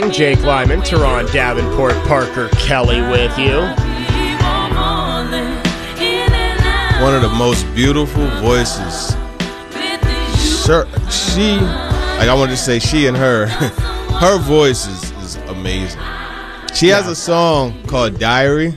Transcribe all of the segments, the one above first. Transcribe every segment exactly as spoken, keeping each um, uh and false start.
Jake Lyman, Teron Davenport, Parker Kelly with you. One of the most beautiful voices. Sure, she, like I wanted to say she and her, her voice is, is amazing. She has a song called Diary.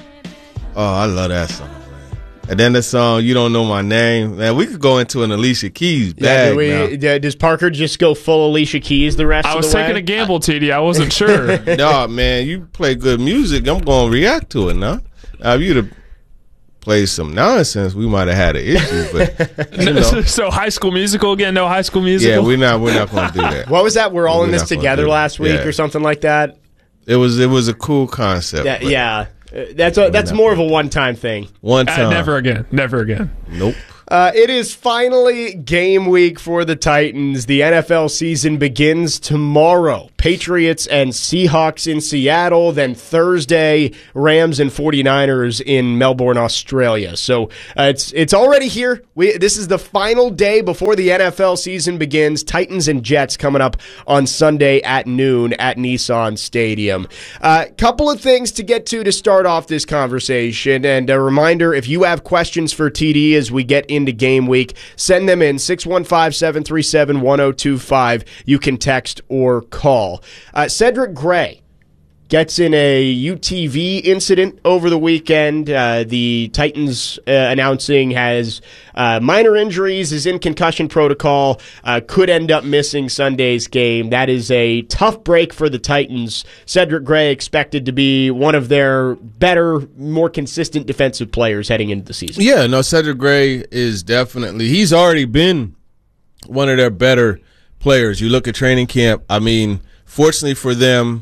Oh, I love that song, man. And then the song You Don't Know My Name. Man, we could go into an Alicia Keys bag yeah, do we, now. Does Parker just go full Alicia Keys the rest I of the was way? taking a gamble, T D. I wasn't sure. No, man, you play good music. I'm going to react to it now. Now, if you'd have played some nonsense, we might have had an issue. But you know. So High School Musical again? No High School Musical? Yeah, we're not, we're not going to do that. What was that? We're all We're in this not gonna together do it. last week Yeah. or something like that? It was it was a cool concept. That, but yeah. Uh, That's a, that's more of a one-time thing. One Uh, time. never again. Never again. Nope. Uh, it is finally game week for the Titans. The N F L season begins tomorrow. Patriots and Seahawks in Seattle, then Thursday, Rams and 49ers in Melbourne, Australia. So uh, it's it's already here. We This is the final day before the N F L season begins. Titans and Jets coming up on Sunday at noon at Nissan Stadium. A uh, couple of things to get to to start off this conversation. And a reminder, if you have questions for T D as we get into game week, send them in six one five, seven three seven, one zero two five. You can text or call. Uh, Cedric Gray gets in a U T V incident over the weekend. Uh, the Titans uh, announcing has uh, minor injuries, is in concussion protocol, uh, could end up missing Sunday's game. That is a tough break for the Titans. Cedric Gray expected to be one of their better, more consistent defensive players heading into the season. Yeah, no, Cedric Gray is definitely, he's already been one of their better players. You look at training camp, I mean, fortunately for them,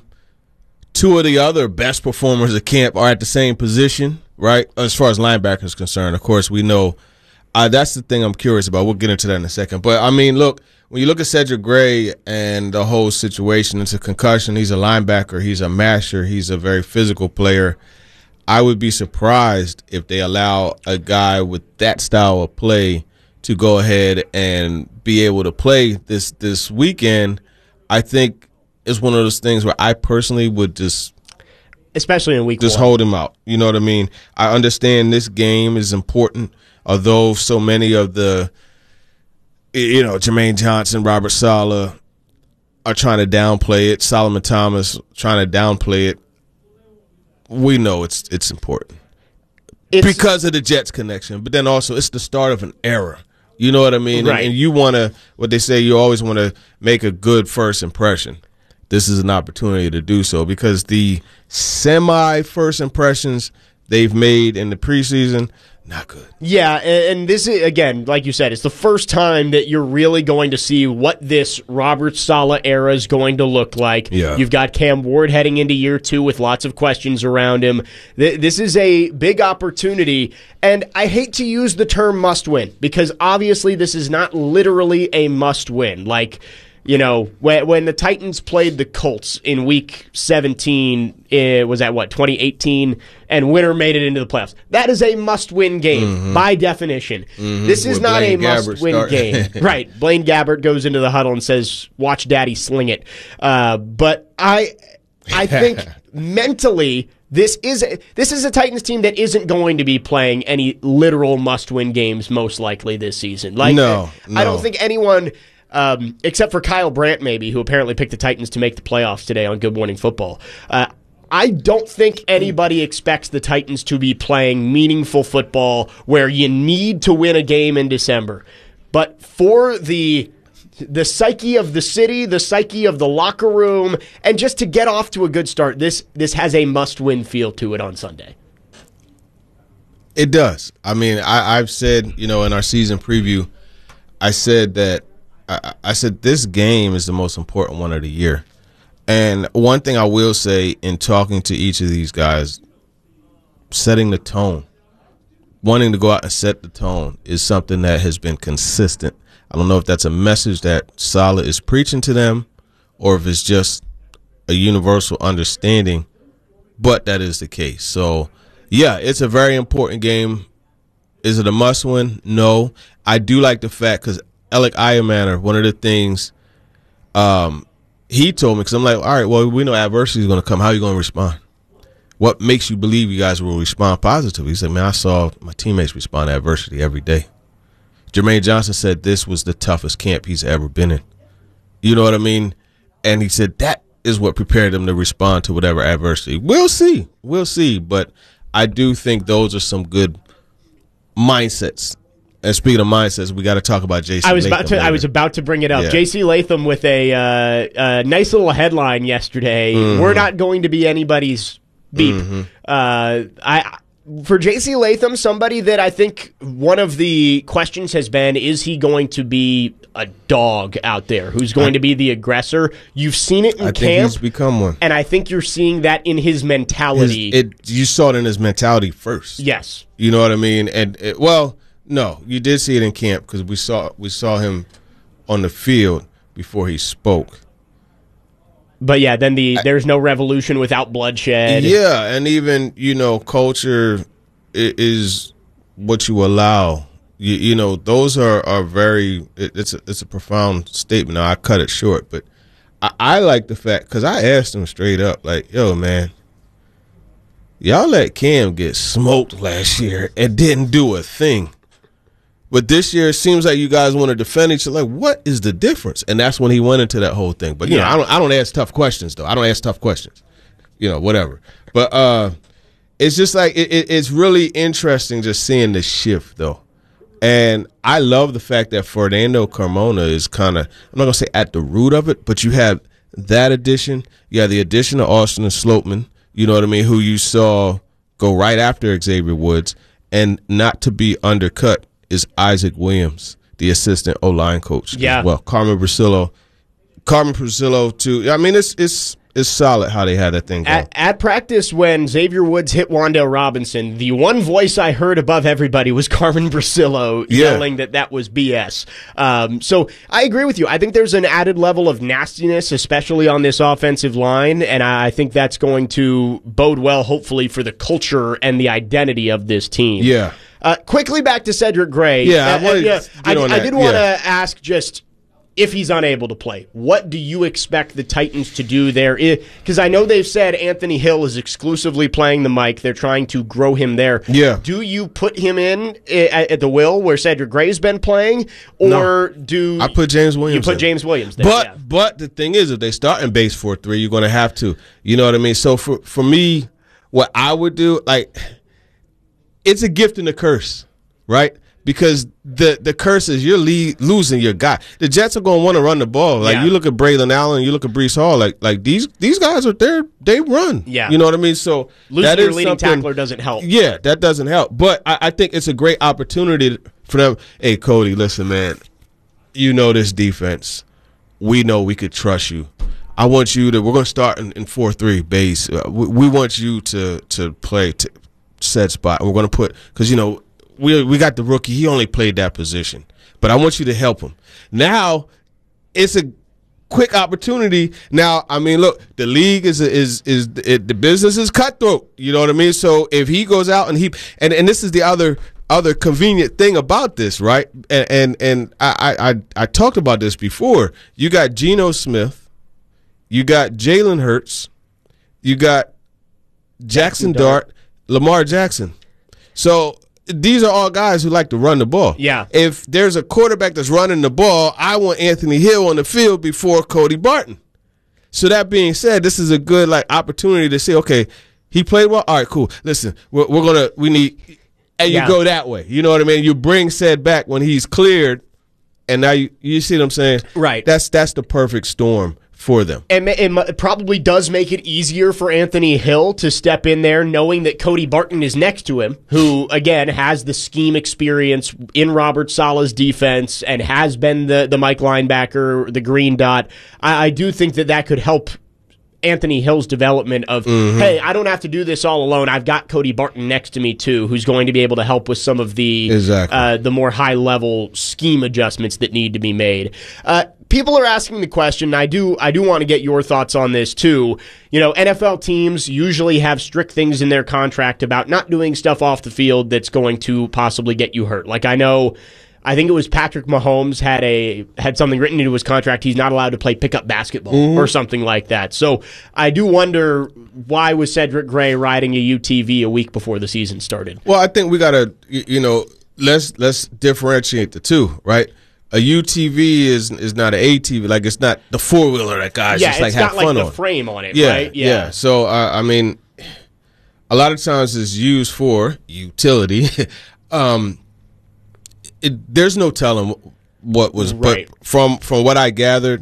two of the other best performers at camp are at the same position, right? As far as linebackers is concerned, of course, we know uh, that's the thing I'm curious about. We'll get into that in a second. But, I mean, look, when you look at Cedric Gray and the whole situation, it's a concussion. He's a linebacker. He's a masher. He's a very physical player. I would be surprised if they allow a guy with that style of play to go ahead and be able to play this this weekend. I think it's one of those things where I personally would just Especially in week just one. hold him out. You know what I mean? I understand this game is important, although so many of the, you know, Jermaine Johnson, Robert Saleh are trying to downplay it. Solomon Thomas trying to downplay it. We know it's it's important It's, because of the Jets connection, but then also it's the start of an era. You know what I mean? Right. And, and you want to, what they say, you always want to make a good first impression. This is an opportunity to do so because the semi-first impressions they've made in the preseason, not good. Yeah, and, and this is, again, like you said, it's the first time that you're really going to see what this Robert Saleh era is going to look like. Yeah. You've got Cam Ward heading into year two with lots of questions around him. Th- This is a big opportunity, and I hate to use the term must-win because obviously this is not literally a must-win. Like, you know, when, when the Titans played the Colts in week seventeen, it was at what, twenty eighteen, and winner made it into the playoffs. That is a must-win game Mm-hmm. by definition. Mm-hmm. This is With not Blaine a Gabbert must-win start- game. Right. Blaine Gabbert goes into the huddle and says, watch daddy sling it. Uh, but I, I think mentally, This is a, this is a Titans team that isn't going to be playing any literal must-win games most likely this season. Like, No, I don't no. think anyone, um, except for Kyle Brandt maybe, who apparently picked the Titans to make the playoffs today on Good Morning Football. Uh, I don't think anybody expects the Titans to be playing meaningful football where you need to win a game in December. But for the the psyche of the city, the psyche of the locker room, and just to get off to a good start, this this has a must-win feel to it on Sunday. It does. I mean, I, I've said, you know, in our season preview, I said that I, I said this game is the most important one of the year. And one thing I will say in talking to each of these guys, setting the tone, wanting to go out and set the tone is something that has been consistent. I don't know if that's a message that Saleh is preaching to them or if it's just a universal understanding, but that is the case. So, yeah, it's a very important game. Is it a must-win? No. I do like the fact because Alec Ayamaner, one of the things um, he told me, because I'm like, all right, well, we know adversity is going to come. How are you going to respond? What makes you believe you guys will respond positively? He said, man, I saw my teammates respond to adversity every day. Jermaine Johnson said this was the toughest camp he's ever been in. You know what I mean? And he said that is what prepared them to respond to whatever adversity. We'll see. We'll see. But I do think those are some good mindsets. And speaking of mindsets, we got to talk about J C. I was Latham about to. later. I was about to bring it up. Yeah. J C. Latham with a, uh, a nice little headline yesterday. Mm-hmm. We're not going to be anybody's beep. Mm-hmm. Uh, I for J C. Latham, somebody that I think one of the questions has been: is he going to be a dog out there who's going I, to be the aggressor? You've seen it in I camp. think he's become one, and I think you're seeing that in his mentality. His, it, you saw it in his mentality first. Yes, you know what I mean. And it, well. No, you did see it in camp because we saw we saw him on the field before he spoke. But yeah, then the I, there's no revolution without bloodshed. Yeah, and even you know, culture is what you allow. You, you know, those are, are very. It, it's a, it's a profound statement. Now I cut it short, but I, I like the fact because I asked him straight up, like, "Yo, man, y'all let Cam get smoked last year and didn't do a thing." But this year, it seems like you guys want to defend each other. Like, what is the difference? And that's when he went into that whole thing. But, you yeah. know, I don't I don't ask tough questions, though. I don't ask tough questions. You know, whatever. But uh, it's just like it, it, it's really interesting just seeing the shift, though. And I love the fact that Fernando Carmona is kind of, I'm not going to say at the root of it, but you have that addition. You have the addition of Austin and Slopeman, you know what I mean, who you saw go right after Xavier Woods. And not to be undercut is Isaac Williams, the assistant O-line coach. Yeah. As well, Carmen Brasillo. Carmen Brasillo, too. I mean, it's it's it's solid how they had that thing going. At, at practice, when Xavier Woods hit Wan'Dale Robinson, the one voice I heard above everybody was Carmen Brasillo yeah. yelling that that was B S. Um, so I agree with you. I think there's an added level of nastiness, especially on this offensive line, and I, I think that's going to bode well, hopefully, for the culture and the identity of this team. Yeah. Uh, quickly back to Cedric Gray. Yeah, uh, I, wanted uh, yeah, to I, on I that. did want to yeah. ask just if he's unable to play, what do you expect the Titans to do there? Because I know they've said Anthony Hill is exclusively playing the mic. They're trying to grow him there. Yeah. Do you put him in at, at the will where Cedric Gray's been playing, or no. do I put James Williams? You put in. James Williams there. But yeah. but the thing is, if they start in base four three, you're going to have to. You know what I mean? So for for me, what I would do, like, it's a gift and a curse, right? Because the the curse is you're le- losing your guy. The Jets are going to want to run the ball. Like yeah. you look at Braylon Allen, you look at Breece Hall. Like like these these guys are there. They run. Yeah, you know what I mean. So losing that your is leading something- tackler doesn't help. Yeah, that doesn't help. But I, I think it's a great opportunity for them. Hey, Cody, listen, man. You know this defense. We know we could trust you. I want you to. We're going to start in, in four three base. Uh, we, we want you to to play to said spot. And we're going to put because you know. We we got the rookie. He only played that position. But I want you to help him. Now, it's a quick opportunity. Now, I mean, look, the league is is is it, the business is cutthroat. You know what I mean? So if he goes out and he and, and this is the other other convenient thing about this, right? And and, and I, I I talked about this before. You got Geno Smith, you got Jalen Hurts, you got Jackson, Jackson Dart, Dart, Lamar Jackson. So these are all guys who like to run the ball. Yeah. If there's a quarterback that's running the ball, I want Anthony Hill on the field before Cody Barton. So that being said, this is a good like opportunity to say, okay, he played well. All right, cool. Listen, we're, we're gonna we need, and you yeah. go that way. You know what I mean? You bring said back when he's cleared, and now you you see what I'm saying? Right. That's that's the perfect storm for them. And it probably does make it easier for Anthony Hill to step in there knowing that Cody Barton is next to him, who, again, has the scheme experience in Robert Saleh's defense and has been the, the Mike linebacker, the green dot. I, I do think that that could help Anthony Hill's development of, mm-hmm. hey, I don't have to do this all alone. I've got Cody Barton next to me, too, who's going to be able to help with some of the, exactly. uh, the more high-level scheme adjustments that need to be made. Uh, People are asking the question, and I do I do want to get your thoughts on this too. You know, N F L teams usually have strict things in their contract about not doing stuff off the field that's going to possibly get you hurt. Like I know I think it was Patrick Mahomes had a had something written into his contract. He's not allowed to play pickup basketball Mm-hmm. or something like that. So I do wonder, why was Cedric Gray riding a U T V a week before the season started? Well, I think we gotta, you know, let's let's differentiate the two, right? A U T V is is not an A T V, like it's not the four wheeler that guys Yeah, just like it's have got like fun the on. frame on it, Yeah, right? yeah. So uh, I mean, a lot of times it's used for utility. um, it, there's no telling what was, Right. but from from what I gathered,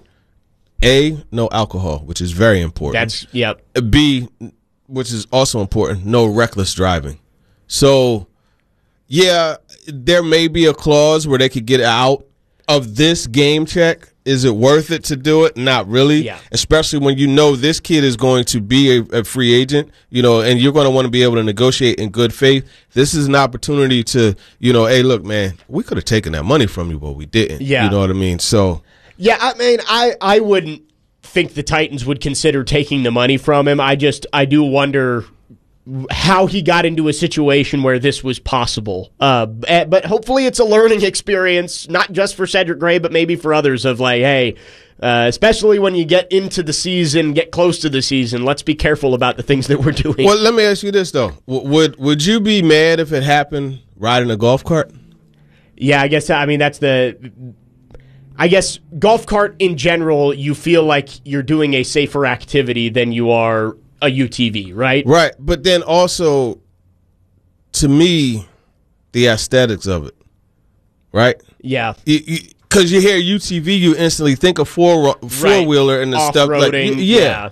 A, no alcohol, which is very important. That's yep. B, which is also important, no reckless driving. So, yeah, there may be a clause where they could get out of this game check. Is it worth it to do it? Not really. Yeah. Especially when you know this kid is going to be a, a free agent, you know, and you're going to want to be able to negotiate in good faith. This is an opportunity to, you know, hey, look, man, we could have taken that money from you, but we didn't. Yeah. You know what I mean? So, Yeah, I mean, I, I wouldn't think the Titans would consider taking the money from him. I just, I do wonder how he got into a situation where this was possible. Uh, eh, but hopefully it's a learning experience, not just for Cedric Gray, but maybe for others of like, hey, uh, especially when you get into the season, get close to the season, let's be careful about the things that we're doing. well, let me ask you this, though. W- would would you be mad if it happened riding a golf cart? Yeah, I guess, I mean, that's the... I guess golf cart in general, you feel like you're doing a safer activity than you are a U T V, right? Right, but then also, to me, the aesthetics of it, right? Yeah. Because you, you hear U T V, you instantly think of four four wheeler and the stuff like Off-roading, yeah. yeah.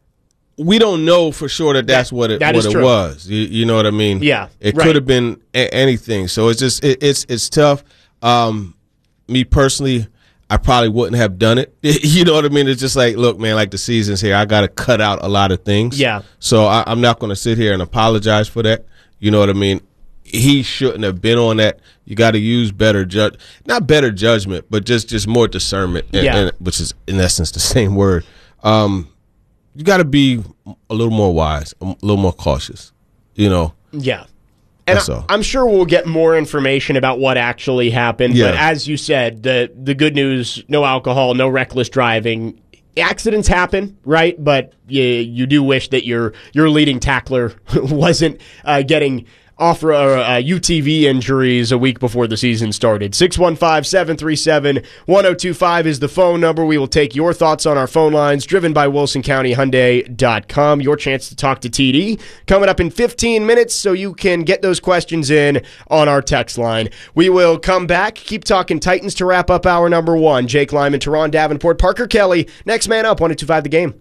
We don't know for sure that that's That- what it that what is it true. was. You, you know what I mean? Yeah, it right. could have been a- anything. So it's just it, it's it's tough. Um, me personally, I probably wouldn't have done it. You know what I mean? It's just like, look, man, like the season's here. I got to cut out a lot of things. Yeah. So I, I'm not going to sit here and apologize for that. You know what I mean? He shouldn't have been on that. You got to use better judge, not better judgment, but just just more discernment. and- Yeah. and- which is in essence the same word. Um, you got to be a little more wise, a little more cautious. You know. Yeah. And That's I, all. I'm sure we'll get more information about what actually happened. Yeah. But as you said, the the good news, no alcohol, no reckless driving. Accidents happen, right? But you, you do wish that your your leading tackler wasn't uh, getting off uh, U T V injuries a week before the season started. six one five, seven three seven, one oh two five is the phone number. We will take your thoughts on our phone lines, driven by Wilson County Hyundai dot com. Your chance to talk to T D coming up in fifteen minutes, so you can get those questions in on our text line. We will come back, keep talking Titans to wrap up hour number one. Jake Lyman, Teron Davenport, Parker Kelly. Next man up, one oh two five The Game.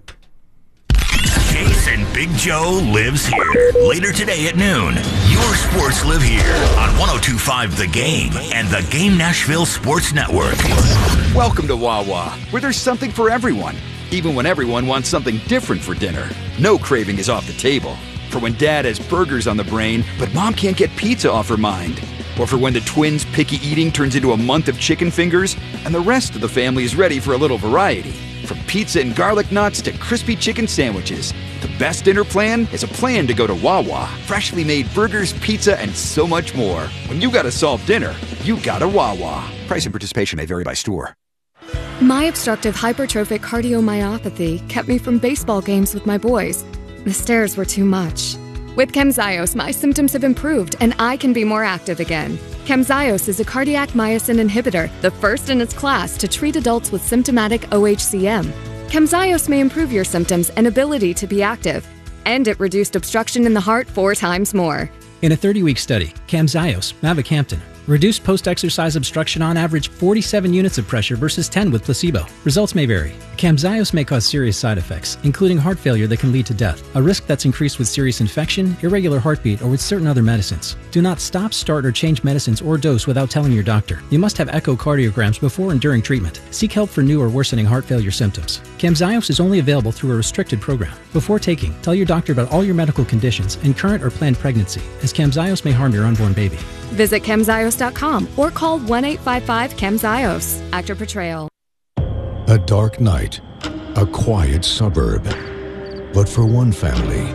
Chase and Big Joe lives here. Later today at noon, your sports live here on one oh two five The Game and the Game Nashville Sports Network. Welcome to Wawa, where there's something for everyone, even when everyone wants something different for dinner. No craving is off the table. For when dad has burgers on the brain, but mom can't get pizza off her mind. Or for when the twins' picky eating turns into a month of chicken fingers, and the rest of the family is ready for a little variety. From pizza and garlic knots to crispy chicken sandwiches, the best dinner plan is a plan to go to Wawa. Freshly made burgers, pizza, and so much more. When you gotta solve dinner, you gotta Wawa. Price and participation may vary by store. My obstructive hypertrophic cardiomyopathy kept me from baseball games with my boys. The stairs were too much. With Camzyos, my symptoms have improved and I can be more active again. Camzyos is a cardiac myosin inhibitor, the first in its class to treat adults with symptomatic O H C M. Camzyos may improve your symptoms and ability to be active. And it reduced obstruction in the heart four times more. In a thirty-week study, Camzyos, mavacamten, reduced post-exercise obstruction on average forty-seven units of pressure versus ten with placebo. Results may vary. Camzyos may cause serious side effects, including heart failure that can lead to death, a risk that's increased with serious infection, irregular heartbeat, or with certain other medicines. Do not stop, start, or change medicines or dose without telling your doctor. You must have echocardiograms before and during treatment. Seek help for new or worsening heart failure symptoms. Camzyos is only available through a restricted program. Before taking, tell your doctor about all your medical conditions and current or planned pregnancy, as Camzyos may harm your unborn baby. Visit Camzyos dot com or call one eight five five Camzyos. Actor portrayal. A dark night, a quiet suburb. But for one family,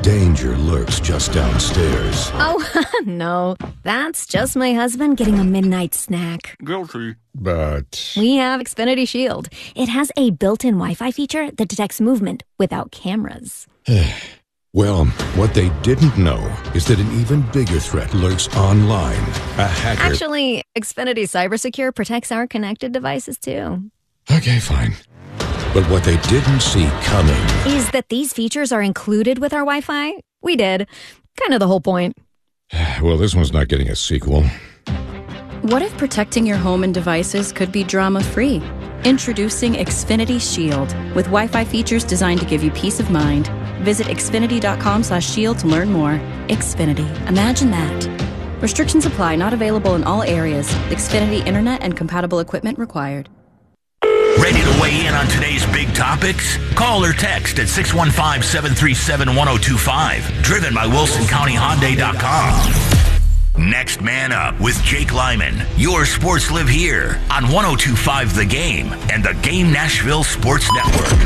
danger lurks just downstairs. Oh, no. That's just my husband getting a midnight snack. Guilty. But We have Xfinity Shield. It has a built-in Wi-Fi feature that detects movement without cameras. Well, what they didn't know is that an even bigger threat lurks online. A hacker. Actually, Xfinity CyberSecure protects our connected devices, too. Okay, fine. But what they didn't see coming Is that these features are included with our Wi-Fi? We did. Kind of the whole point. Well, this one's not getting a sequel. What if protecting your home and devices could be drama-free? Introducing Xfinity Shield, with Wi-Fi features designed to give you peace of mind. Visit xfinity.com slash shield to learn more. Xfinity. Imagine that. Restrictions apply. Not available in all areas. Xfinity Internet and compatible equipment required. Ready to weigh in on today's big topics? Call or text at six one five, seven three seven, one oh two five. Driven by Wilson County Hyundai dot com. Next Man Up with Jake Lyman. Your sports live here on one oh two point five The Game and the Game Nashville Sports Network.